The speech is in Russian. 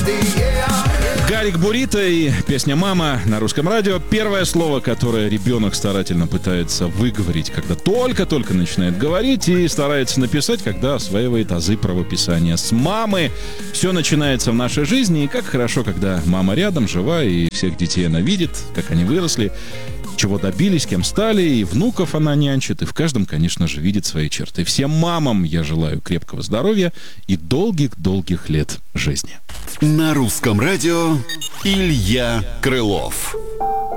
Гарик Бурито и песня «Мама» на Русском радио. Первое слово, которое ребенок старательно пытается выговорить, когда только-только начинает говорить, и старается написать, когда осваивает азы правописания. С мамы все начинается в нашей жизни, и как хорошо, когда мама рядом, жива, и всех детей она видит, как они выросли, чего добились, кем стали, и внуков она нянчит, и в каждом, конечно же, видит свои черты. Всем мамам я желаю крепкого здоровья и долгих-долгих лет жизни. На Русском радио Илья Крылов.